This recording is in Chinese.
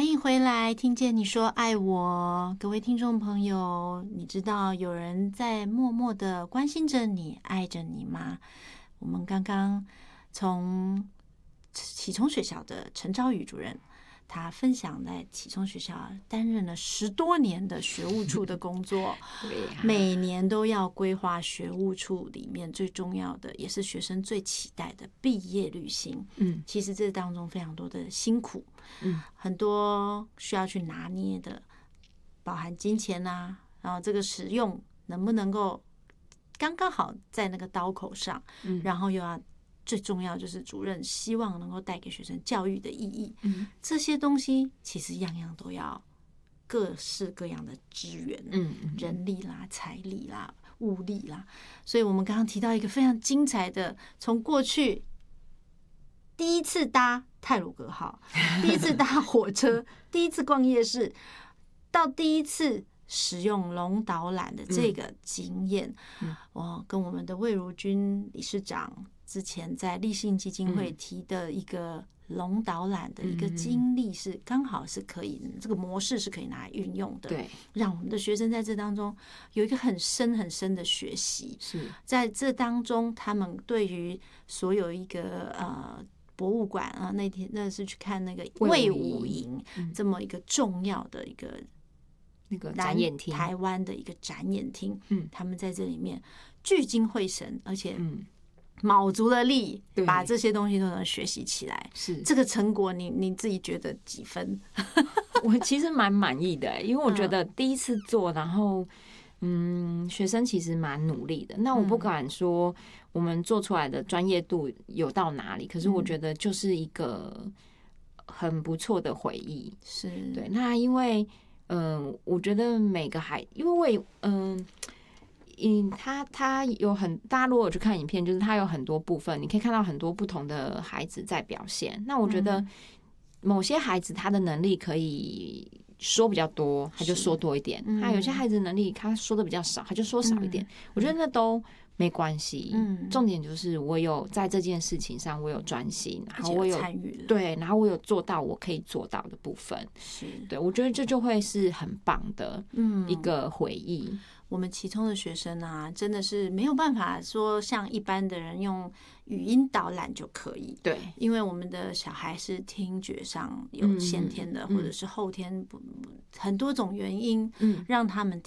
欢迎回来，听见你说爱我，各位听众朋友，你知道有人在默默的关心着你，爱着你吗？我们刚刚从启聪学校的陈昭宇主任，他分享在启聪学校担任了10多年的学务处的工作，每年都要规划学务处里面最重要的，也是学生最期待的毕业旅行。其实这当中非常多的辛苦，很多需要去拿捏的，包含金钱啊，然后这个使用能不能够刚刚好在那个刀口上，然后又要最重要就是主任希望能够带给学生教育的意义，这些东西其实样样都要各式各样的资源，人力啦、财力啦、物力啦，所以我们刚刚提到一个非常精彩的，从过去第一次搭太鲁阁号，第一次搭火车，第一次逛夜市，到第一次使用龙导览的这个经验，我跟我们的魏如君理事长之前在立信基金会提的一个龙导览的一个经历，是刚好是可以这个模式是可以拿来运用的，对，让我们的学生在这当中有一个很深很深的学习。是在这当中，他们对于所有一个博物馆啊，那天那是去看那个魏武营这么一个重要的一个那个展演厅， 台湾的一个展演厅，他们在这里面聚精会神，而且卯足了力，把这些东西都能学习起来。是这个成果你自己觉得几分？ 我其实蛮满意的，因为我觉得第一次做，然后学生其实蛮努力的。那我不敢说我们做出来的专业度有到哪里，可是我觉得就是一个很不错的回忆。是对。那因为我觉得每个因为他有大家如果去看影片，就是他有很多部分，你可以看到很多不同的孩子在表现。那我觉得某些孩子他的能力可以说比较多，他就说多一点；他有些孩子能力他说的比较少，他就说少一点。我觉得那都没关系，重点就是我有在这件事情上我有专心，然后我有参与，对，然后我有做到我可以做到的部分。是对，我觉得这就会是很棒的一个回忆。 我们启聪的学生啊，真的是没有办法说像一般的人用语音导览就可以。对，因为我们的小孩是听觉上有先天的，或者是后天很多种原因，让他们